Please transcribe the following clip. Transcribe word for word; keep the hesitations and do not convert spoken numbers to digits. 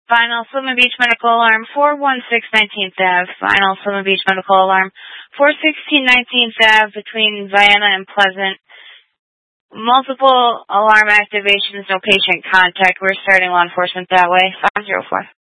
Final Slimming Beach Medical Alarm four one six nineteenth Avenue. Final Slimming Beach Medical Alarm four sixteen nineteenth Avenue between Vienna and Pleasant. Multiple alarm activations, no patient contact. We're starting law enforcement that way. five zero four.